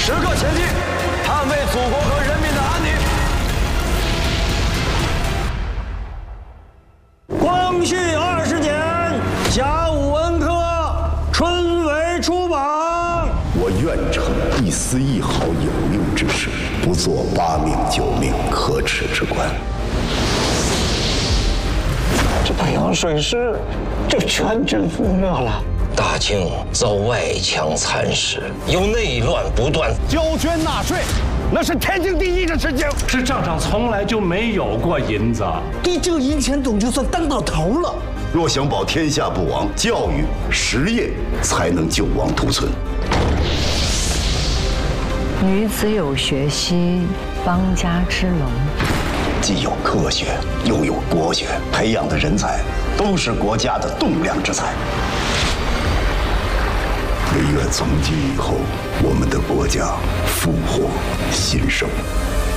时刻前进，捍卫祖国和人民的安宁。光绪20年甲午文科春闱出榜。 我愿成一丝一毫有用之事，不做8命9命可耻之官。 这北洋水师就全军覆没了。 大清遭外强蚕食，由内乱不断， 交捐纳税，那是天经地义的事情。 是账上从来就没有过银子， 地这银钱总就算当到头了。 若想保天下不亡，教育实业才能救亡图存。 女子有学兮，邦家之龙。 既有科学，又有国学，培养的人才都是国家的栋梁之才。唯愿从今以后，我们的国家富国兴盛。